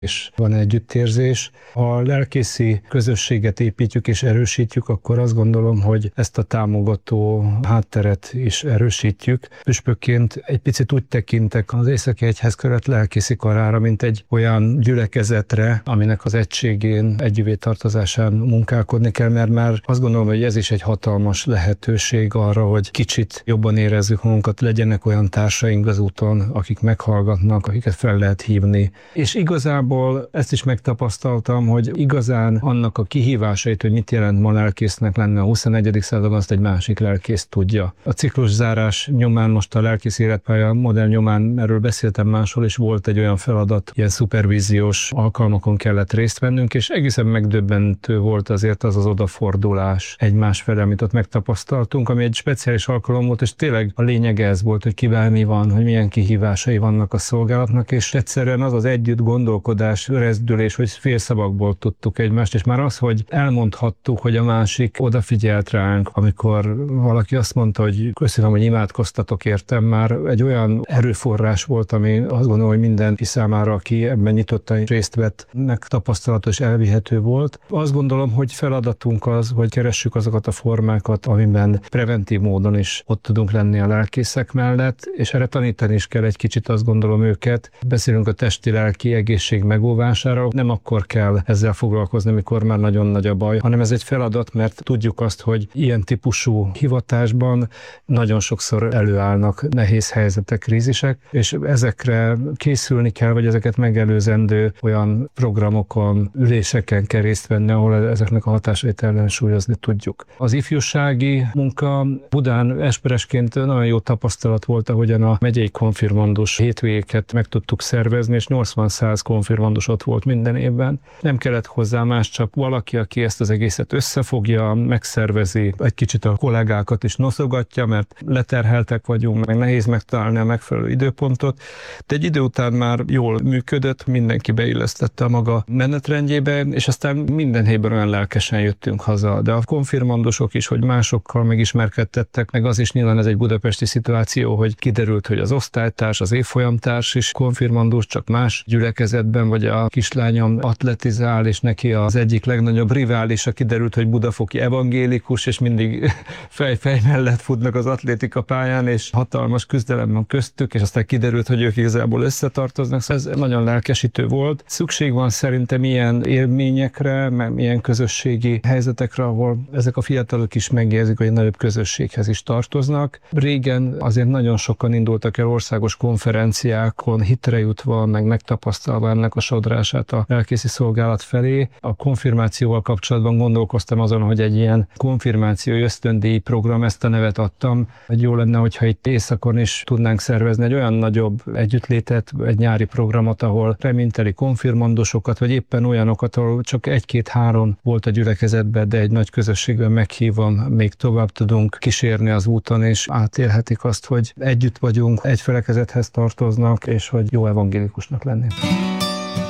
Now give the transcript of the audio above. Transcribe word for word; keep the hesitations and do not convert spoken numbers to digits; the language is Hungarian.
és van együttérzés. Ha a lelkészi közösséget építjük és erősítjük, akkor azt gondolom, hogy ezt a támogató hátteret is erősítjük. Püspökként egy picit úgy tekintek az Északi Egyházköret lelkészi karára, mint egy olyan gyülekezetre, aminek az egységén, együvé tartozásán munkálkodni kell, mert már azt gondolom, hogy ez is egy hatalmas lehetőség arra, hogy kicsit jobban érezzük magunkat, legyenek olyan társaink az úton, akik meghallgatnak, akiket fel lehet hívni. És igazából ezt is megtapasztaltam, hogy igazán annak a kihívásait, hogy mit jelent ma lelkésznek lenni a huszonegyedik században, azt egy másik lelkész tudja. A cikluszárás nyomán, most a lelkész életpálya modell nyomán erről beszéltem máshol, és volt egy olyan feladat, ilyen szupervíziós alkalmakon kellett részt vennünk, és egészen megdöbbentő volt azért az az odafordulás egymás felé, amit ott megtapasztaltunk, ami egy speciális alkalom volt, és tényleg a lényege ez volt, hogy kivel mi van, hogy milyen kihívásai vannak a szolgálatnak, és egyszerűen az az együtt gondolkodás, rezdülés, hogy félszavakból tudtuk egymást, és már az, hogy elmondhattuk, hogy a másik odafigyelt ránk, amikor valaki azt mondta, hogy köszönöm, hogy imádkoztatok értem, már egy olyan erőforrás volt, ami azt gondolom, hogy mindenki számára, aki ebben nyitottan részt vett, megtapasztalatos, elvihető volt. Azt gondolom, hogy feladatunk az, hogy keressük azokat a formákat, amiben preventív módon is ott tudunk lenni a lelkészek mellett, és erre tanítani is kell egy kicsit, azt gondolom őket. Beszélünk a testi-lelki egészség megóvásáról, nem akkor kell ezzel foglalkozni, amikor már nagyon nagy a baj, hanem ez egy feladat, mert tudjuk azt, hogy ilyen típusú hivatásban nagyon sokszor előállnak nehéz helyzetek, krízisek, és ezekre készülni kell, vagy ezeket megelőzendő olyan programokon, üléseken kell részt venni, ahol ezeknek a hatásait ellensúlyozni tudjuk. Az ifjúsági munka Budán esperesként nagyon jó tapasztalat volt, ahogyan a megyei konfirmandus hétvégéket meg tudtuk szervezni, és nyolcvan-száz konfirmandus ott volt minden évben. Nem kellett hozzá más, csak valaki, aki ezt az egészet összefogja, megszervezi, egy kicsit a kollégákat is noszogatja, mert leterheltek vagyunk, meg nehéz megtalálni a megfelelő időpontot. De egy idő után már jól működött, mindenki beillesztette a maga menetrendjébe, és aztán minden helyben olyan lelkesen jöttünk haza. De a konfirmandusok is, hogy másokkal megismerkedtettek, meg az is nyilván ez egy budapesti szituáció, hogy kiderült, hogy az osztálytárs, az évfolyamtárs is konfirmandus, csak más gyülekezetben, vagy a kislányom atletizál, és neki az egyik legnagyobb riválisa kiderült, hogy budafoki evangélikus, és mindig fej-fej mellett futnak az atlétika pályán, és hatalmas küzdelem van köztük, és aztán kiderült, hogy ők igazából összetartoznak. Szóval ez nagyon lelkesítő volt. Szükség van szerintem ilyen élményekre, meg ilyen közösségi helyzetekre, ahol ezek a fiatalok is megérzik, hogy egy nagyobb közösséghez is tartoznak. Régen azért nagyon sokan indultak el országos konferenciákon, hitre jutva, meg megtapasztalva ennek a sodrását a lelkészi szolgálat felé. A konfirmációval kapcsolatban gondolkoztam azon, hogy egy ilyen konfirmáció ösztöndíj program, ezt a nevet adtam, hogy jó lenne, hogyha itt északon is tudnánk szervezni egy olyan nagyobb együttlétet, egy nyári programot, ahol reményteli konfirmandusokat, vagy éppen olyanokat, ahol csak egy-két-három volt a gyülekezetben, de egy nagy közösségben meghívom, még tovább tudunk kísérni az úton, és átélhetik azt, hogy együtt vagyunk, egy felekezethez tartoznak, és hogy jó evangélikusnak lenni.